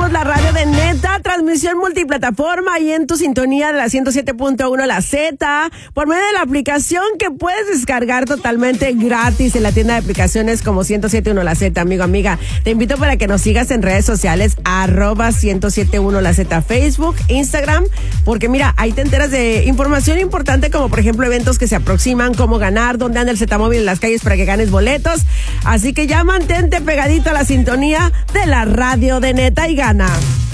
somos la radio de Neta, transmisión multiplataforma y en tu sintonía de la 107.1 La Z, por medio de la aplicación que puedes descargar totalmente gratis en la tienda de aplicaciones como 107.1 La Z, amigo, amiga. Te invito para que nos sigas en redes sociales, @1071 La Z, Facebook, Instagram, porque mira, ahí te enteras de información importante como por ejemplo eventos que se aproximan, cómo ganar, dónde anda el Z Móvil en las calles para que ganes boletos. Así que ya mantente pegadito a la sintonía de la radio de Neta y gana.